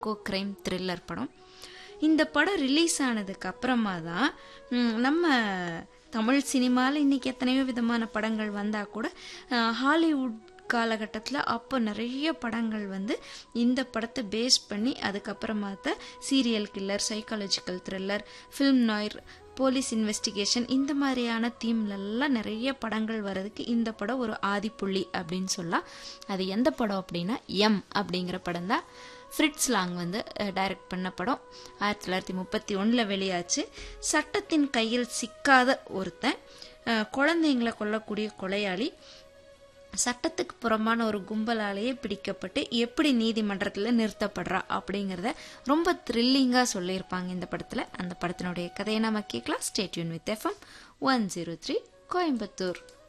Crime thriller படம். இந்த படம் ரிலீஸ் ஆனதுக்கு அப்புறமா தான் நம்ம தமிழ் சினிமாவில் இன்றைக்கி எத்தனையோ விதமான படங்கள் வந்தால் கூட ஹாலிவுட் காலகட்டத்தில் அப்போ நிறைய படங்கள் வந்து இந்த படத்தை பேஸ் பண்ணி அதுக்கப்புறமா தான் serial killer, psychological thriller, film Nair, police investigation இந்த மாதிரியான தீம்லெல்லாம் நிறைய படங்கள் வர்றதுக்கு இந்த படம் ஒரு ஆதிப்புள்ளி அப்படின்னு சொல்லலாம். அது எந்த படம் அப்படின்னா அப்படிங்கிற படம் தான். ஃப்ரிட்ஸ் லாங் வந்து டைரக்ட் பண்ண படம். 1931 வெளியாச்சு. சட்டத்தின் கையில் சிக்காத ஒருத்தன், குழந்தைங்களை கொல்லக்கூடிய கொலையாளி, சட்டத்துக்கு புறம்பான ஒரு கும்பலாலேயே பிடிக்கப்பட்டு எப்படி நீதிமன்றத்தில் நிறுத்தப்படுறா அப்படிங்கிறத ரொம்ப த்ரில்லிங்காக சொல்லியிருப்பாங்க இந்த படத்தில். அந்த படத்தினுடைய கதையை நம்ம கேட்கலாம். Stay tune with FM 103 Coimbatore.